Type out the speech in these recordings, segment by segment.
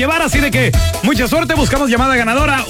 llevar, así de que mucha suerte. Buscamos llamada ganadora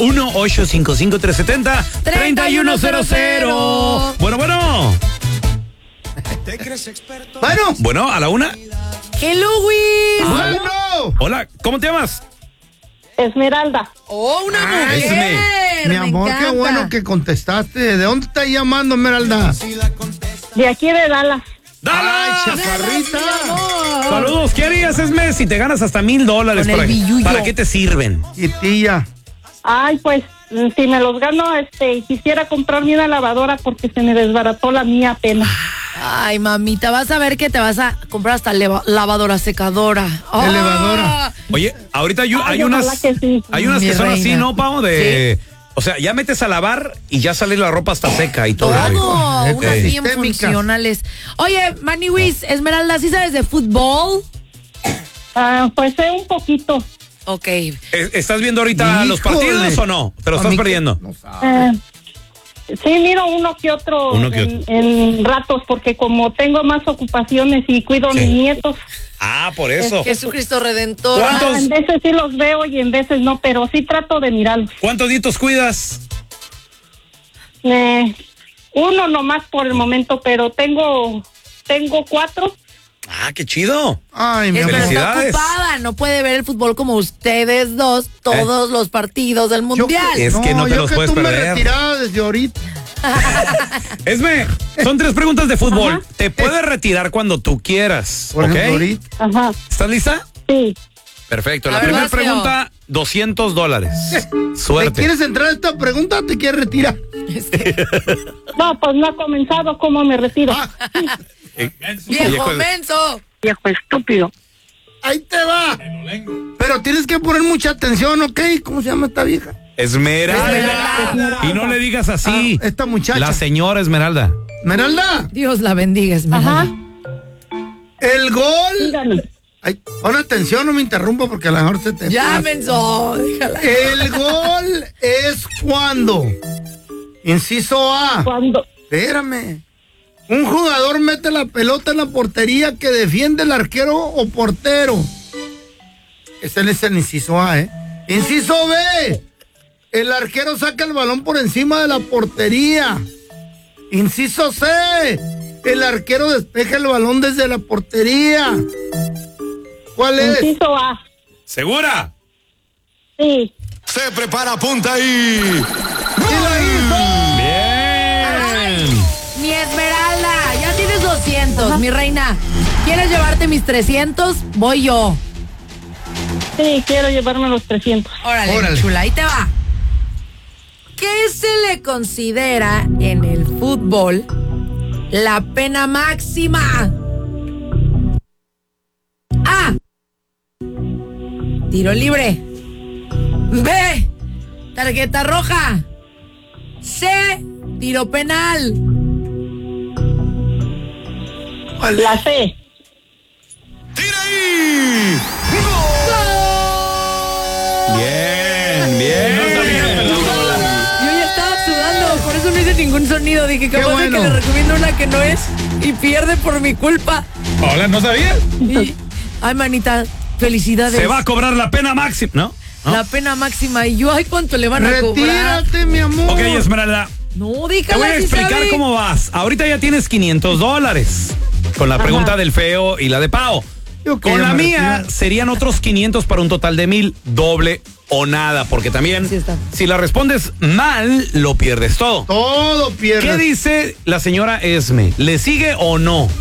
1-855-370-3100. Bueno. ¿Te crees experto? Bueno, a la una. Hello, Luis. Bueno. Hola, ¿cómo te llamas? Esmeralda. Oh, una mujer. Esme. Mi amor, qué bueno que contestaste. ¿De dónde estás llamando, Esmeralda? De aquí de Dallas. ¡Dallas! ¡Ay, chaparrita! Saludos, ¿qué harías, Esme, si te ganas hasta $1,000? Con el billullo. ¿Para qué te sirven? Y tía. Ay, pues, si me los gano, quisiera comprarme una lavadora porque se me desbarató la mía apenas. Ay, mamita, vas a ver que te vas a comprar hasta lavadora secadora. Elevadora. Oye, ahorita hay Ay, unas ojalá que sí. que son reina. así, ¿no, Pau? O sea, ya metes a lavar y ya sale la ropa hasta seca y todo. Todo, Rico. unas bien Sistémicas. funcionales. Oye, Maniwis, Esmeralda, ¿sí sabes de fútbol? Pues sé un poquito. Ok. ¿Estás viendo ahorita los Híjole. partidos o no? ¿Te lo A estás mí que perdiendo? no sabe. Sí, miro uno que otro, Uno que otro. En ratos, porque como tengo más ocupaciones y cuido a mis nietos, Ah, por eso. Jesucristo Redentor. ¿Cuántos? en veces sí los veo y en veces no, pero sí trato de mirarlos. ¿Cuántos nietos cuidas? Uno nomás por el momento, pero tengo 4. Ah, qué chido. Ay, mi Es que amor. está Felicidades. ocupada, no puede ver el fútbol como ustedes dos, todos los partidos del mundial. Es que no te los yo puedes tú me perder. retiraba desde ahorita. Esme, son 3 preguntas de fútbol. Ajá. Te puedes retirar cuando tú quieras, Por ¿ok? ejemplo, ahorita. Ajá, ¿Estás lista? sí. Perfecto. A La ver, primera vas, Leo. pregunta, $200. ¿Te Suerte. quieres entrar a esta pregunta o te quieres retirar? No, pues no ha comenzado, ¿cómo me retiro? Viejo menso. Viejo estúpido. Ahí te va. Pero tienes que poner mucha atención, ¿ok? ¿Cómo se llama esta vieja? Esmeralda. Y no le digas así. Esta muchacha. La señora Esmeralda. Esmeralda, Dios la bendiga, Esmeralda. Ajá, el gol. dígame. Ay, pon atención, no me interrumpa porque a lo mejor se te... Ya, menso. Déjala. El gol es cuando. Inciso A. Cuando, Espérame. Un jugador mete la pelota en la portería que defiende el arquero o portero. Ese es el inciso A, ¿eh? Inciso B. El arquero saca el balón por encima de la portería. Inciso C. El arquero despeja el balón desde la portería. ¿Cuál es? inciso A. ¿Segura? Sí. Se prepara, punta ahí. ¡Sí la hizo! Bien. Mi Esmeralda, ya tienes 200, mi reina. ¿Quieres llevarte mis 300? Voy yo. Sí, quiero llevarme los 300. Órale, Órale. chula, ahí te va. ¿Qué se le considera en el fútbol la pena máxima? A. Tiro libre. B. Tarjeta roja. C. Tiro penal. La C. ¡Tira ahí! Bien. Yo ya estaba sudando, por eso no hice ningún sonido. Dije, Qué capaz de bueno. que le recomiendo una que no es y pierde por mi culpa. Hola, ¿no sabías? Ay, manita, felicidades. Se va a cobrar la pena máxima, ¿no? La pena máxima. Y yo, ay, ¿cuánto le van a cobrar? Retírate, mi amor. Ok, Esmeralda. No, Te dígala voy a si explicar sabe. cómo vas. Ahorita ya tienes $500 con la pregunta del feo y la de Pao. Yo que Con ya la me mía retiro. serían otros 500 para un total de 1,000, doble o nada, porque también Así está. si la respondes mal, lo pierdes todo. Todo pierde. ¿Qué dice la señora Esme? ¿Le sigue o no?